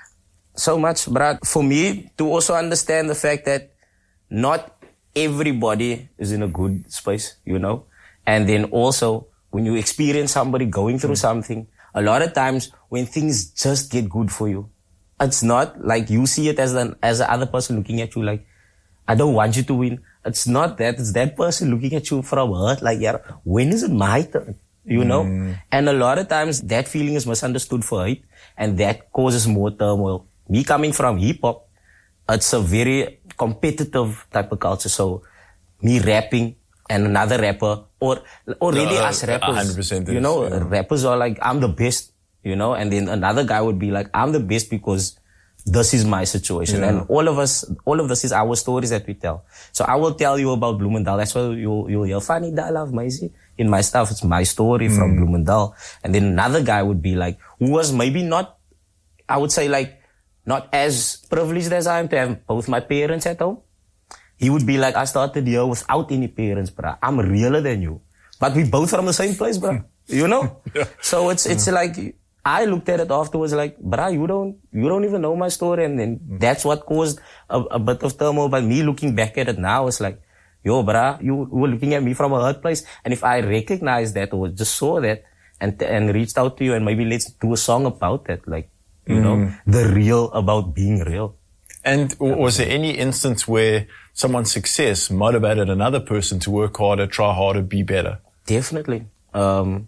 So much, but for me to also understand the fact that not everybody is in a good space, you know, and then also when you experience somebody going through mm. something, a lot of times when things just get good for you, it's not like you see it as an, as the other person looking at you like, I don't want you to win. It's not that. It's that person looking at you from hurt, like, yeah, when is it my turn? You know? Mm. And a lot of times that feeling is misunderstood for hate, and that causes more turmoil. Me coming from hip hop, it's a very competitive type of culture. So me rapping and another rapper, or, or really no, us rappers, one hundred percent you know, yeah. rappers are like, I'm the best, you know, and then another guy would be like, I'm the best because this is my situation. Yeah. And all of us, all of this is our stories that we tell. So I will tell you about Bloemendal. That's why you'll, you'll hear funny dialogue, Maisie. In my stuff, it's my story mm. from Bloemendal. And then another guy would be like, who was maybe not, I would say like, not as privileged as I am to have both my parents at home. He would be like, I started here without any parents, bruh. I'm realer than you. But we both from the same place, bruh. You know? Yeah. So it's, it's yeah. like, I looked at it afterwards like, bruh, you don't, you don't even know my story. And then mm. that's what caused a, a bit of turmoil. But me looking back at it now, it's like, yo, bruh, you were looking at me from a hurt place. And if I recognized that or just saw that and, and reached out to you and maybe let's do a song about that, like, you mm. know, the real about being real. And was there any instance where someone's success motivated another person to work harder, try harder, be better? Definitely. Um,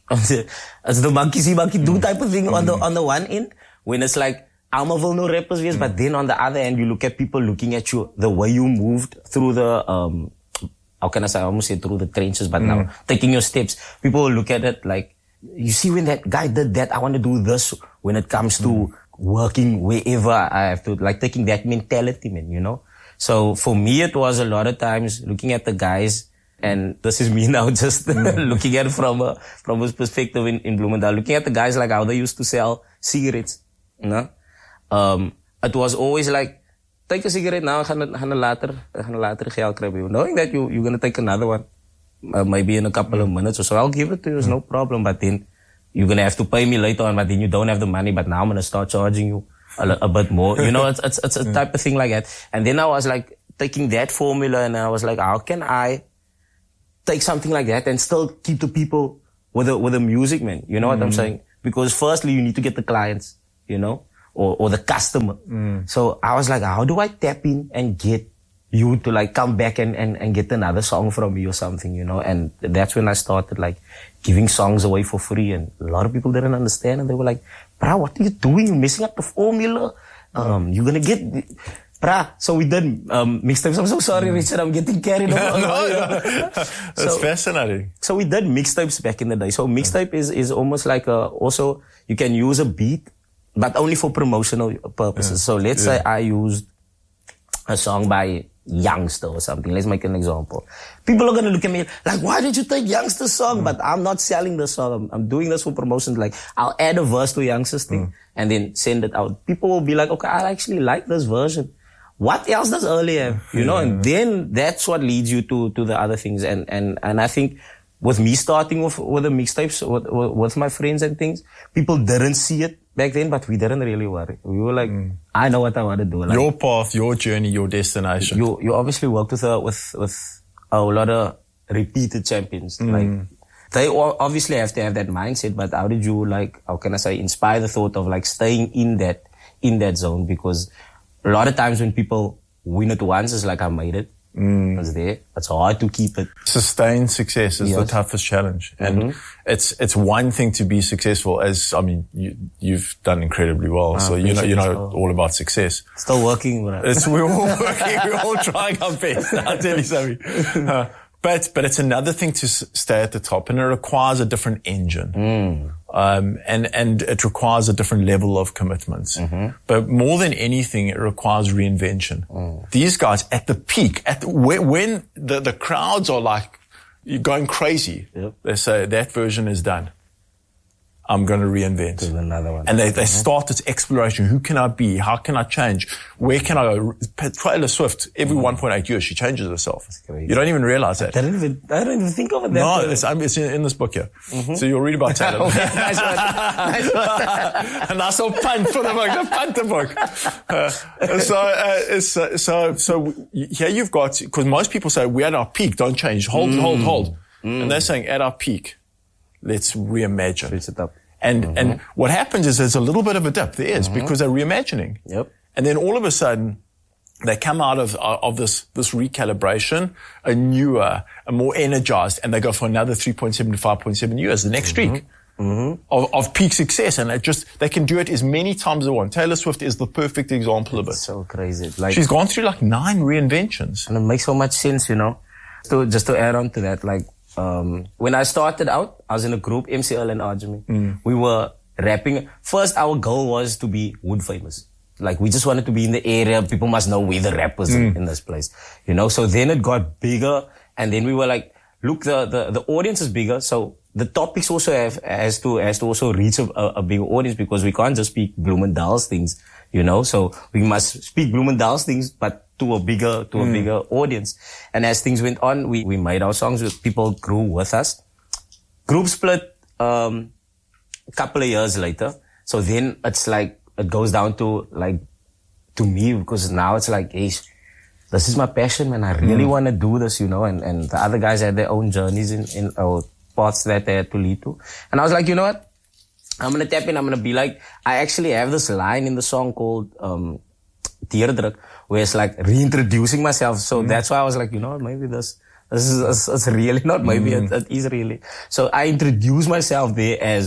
it's the monkey see, monkey do type of thing mm. on the on the one end, when it's like, I'm a will no rappers, yes, mm. but then on the other end, you look at people looking at you, the way you moved through the um how can I say, I almost say through the trenches, but mm. now taking your steps, people will look at it like, you see when that guy did that, I want to do this when it comes to mm. working wherever I have to, like taking that mentality, man, you know? So for me, it was a lot of times looking at the guys, and this is me now just mm. looking at it from a, from a perspective in, in Bloemendal, looking at the guys like how they used to sell cigarettes, you know? Um, it was always like, take a cigarette now, gaan gaan later, gaan later geld krijgen. Knowing that you, you're going to take another one, uh, maybe in a couple mm. of minutes or so, I'll give it to you, it's mm. no problem, but then you're going to have to pay me later on, but then you don't have the money, but now I'm going to start charging you a, a bit more. You know, it's, it's, it's a type of thing like that. And then I was like, taking that formula, and I was like, how can I take something like that and still keep the people with the, with the music, man? You know what mm. I'm saying? Because firstly, you need to get the clients, you know, or, or the customer. Mm. So I was like, how do I tap in and get you to like come back and, and, and get another song from me or something, you know? And that's when I started like giving songs away for free, and a lot of people didn't understand, and they were like, bruh, what are you doing? You're messing up the formula. Um, you're gonna get, bruh. So we did um, mixtapes. I'm so sorry, mm. Richard, I'm getting carried away. no, no. That's so, fascinating. So we did mixtapes back in the day. So mixtape is, is almost like a, also, you can use a beat, but only for promotional purposes. Yeah. So let's yeah. say I used a song by Youngster or something. Let's make an example. People are going to look at me like, why did you take Youngster's song? Mm. But I'm not selling the song. I'm, I'm doing this for promotion. Like, I'll add a verse to Youngster's thing mm. and then send it out. People will be like, okay, I actually like this version. What else does Early have? You know, yeah. and then that's what leads you to, to the other things. And, and, and I think with me starting with, with the mixtapes, with, with my friends and things, people didn't see it back then, but we didn't really worry. We were like, mm. I know what I want to do. Like, your path, your journey, your destination. You, you obviously worked with, a, with, with a lot of repeated champions. Mm. Like, they obviously have to have that mindset, but how did you, like, how can I say, inspire the thought of like staying in that, in that zone? Because a lot of times when people win it once, it's like, I made it. Mm. It's there. It's hard to keep it. Sustained success is yes. the toughest challenge. And mm-hmm. it's, it's one thing to be successful, as, I mean, you, you've done incredibly well. I so you know, you know so. all about success. Still working. It's, we're all working. We're all trying our best. I'll tell you something. Uh, but, but it's another thing to s- stay at the top, and it requires a different engine. Mm. Um, and, and it requires a different level of commitment. Mm-hmm. But more than anything, it requires reinvention. Mm. These guys at the peak, at the, when, when the, the crowds are like, you're going crazy, yep. they say that version is done. I'm going to reinvent. There's another one. And they, they mm-hmm. start this exploration. Who can I be? How can I change? Where can I go? Taylor Swift, every mm-hmm. one point eight years, she changes herself. You don't even realize that. I don't even, I don't even think of it that No, way. it's, it's in, in this book here. Mm-hmm. So you'll read about Taylor. Okay, nice one. Nice one. And I saw punt for the book, the punt the book. Uh, so, uh, so, so, so here you've got, because most people say we're at our peak, don't change, hold, mm. hold, hold. Mm. And they're saying at our peak, let's reimagine. Switch it up. And, mm-hmm. and what happens is there's a little bit of a dip. There is, mm-hmm. because they're reimagining. Yep. And then all of a sudden, they come out of, of this, this recalibration, a newer, a more energized, and they go for another three point seven to five point seven years, the next mm-hmm. streak mm-hmm. of, of peak success. And it just, they can do it as many times as they want. Taylor Swift is the perfect example it's of it. So crazy. Like, she's gone through like nine reinventions. And it makes so much sense, you know. So just to add on to that, like, um, when I started out, I was in a group, M C L and Arjami. Mm. We were rapping. First, our goal was to be wood famous. Like, we just wanted to be in the area. People must know we're the rappers mm. in, in this place, you know? So then it got bigger, and then we were like, look, the, the, the audience is bigger. So the topics also have, has to, has to also reach a, a bigger audience, because we can't just speak Bloemendal's things, you know? So we must speak Bloemendal's things, but to a bigger, to mm. a bigger audience. And as things went on, we, we made our songs with people grew with us. Group split, um, a couple of years later. So then it's like, it goes down to like, to me, because now it's like, hey, this is my passion, man. I really mm. want to do this, you know, and, and the other guys had their own journeys in, in our paths that they had to lead to. And I was like, you know what? I'm going to tap in. I'm going to be like, I actually have this line in the song called, um, Teerdruk, where it's like reintroducing myself. So mm. that's why I was like, you know, maybe this, this is, it's, it's really not, maybe mm. it, it is really. So I introduced myself there as,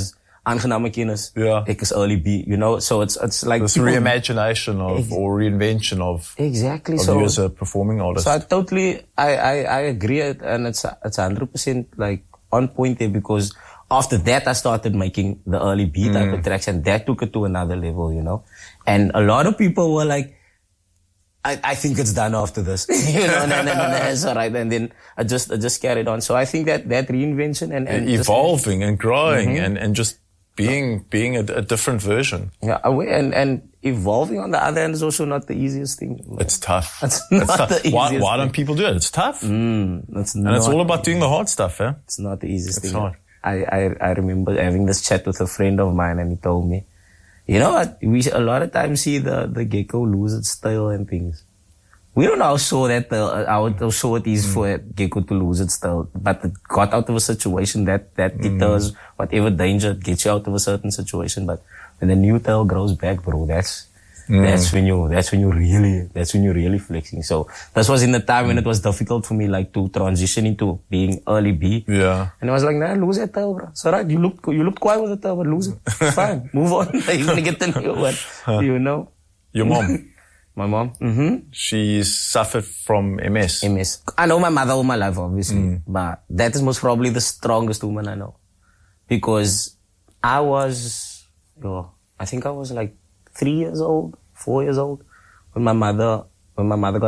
aangename kennis. Yeah. Ek is early B, you know? So it's, it's like... This people- reimagination of, Ex- or reinvention of, Exactly. of so, you as a performing artist. So I totally, I, I, I agree, and it's, it's one hundred percent like on point there, because after that I started making the early B type Mm. of tracks, and that took it to another level, you know? And a lot of people were like, I, I think it's done after this. you know, no, no, no, no, it's all right. And then I just, I just carried on. So I think that, that reinvention and, and evolving just, and growing Mhm. and, and just being, being a, a different version. Yeah, away and, and evolving on the other hand is also not the easiest thing. It's tough. It's It's not tough. the Why, easiest why don't thing. people do it? It's tough. Mm, that's and it's not all about doing the hard stuff, eh? It's not the easiest It's thing. hard. I, I, I remember having this chat with a friend of mine, and he told me, you know what, we a lot of times see the, the gecko lose its tail and things. We don't know how sure that the, how, how sure it is mm. for a gecko to lose its tail, but it got out of a situation that, that Mm. deters whatever danger gets you out of a certain situation. But when the new tail grows back, bro, that's, Mm. that's when you, that's when you really, that's when you're really flexing. So this was in the time when it was difficult for me, like, to transition into being early B. Yeah. And I was like, nah, lose that tail, bro. It's alright. You look, you look quiet with the tail, but lose it. It's fine. Move on. You're gonna get the new one. Huh. You know? Your mom. My mom? Mm-hmm. She suffered from M S. M S. I know my mother all my life, obviously. Mm. But that is most probably the strongest woman I know. Because I was, yo, I think I was like three years old, four years old, when my mother, when my mother got